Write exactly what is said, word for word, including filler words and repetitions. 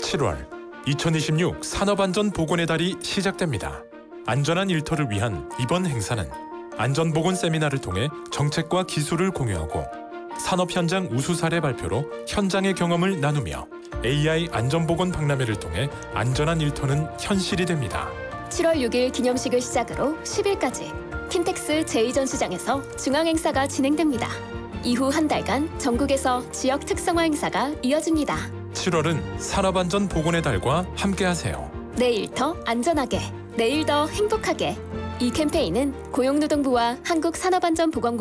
칠월, 이천이십육 산업안전보건의 달이 시작됩니다. 안전한 일터를 위한 이번 행사는 안전보건 세미나를 통해 정책과 기술을 공유하고 산업 현장 우수 사례 발표로 현장의 경험을 나누며 에이아이 안전보건 박람회를 통해 안전한 일터는 현실이 됩니다. 칠월 육일 기념식을 시작으로 십일까지 킨텍스 제이 전시장에서 중앙행사가 진행됩니다. 이후 한 달간 전국에서 지역 특성화 행사가 이어집니다. 칠월은 산업안전보건의 달과 함께하세요. 내일 더 안전하게, 내일 더 행복하게. 이 캠페인은 고용노동부와 한국산업안전보건국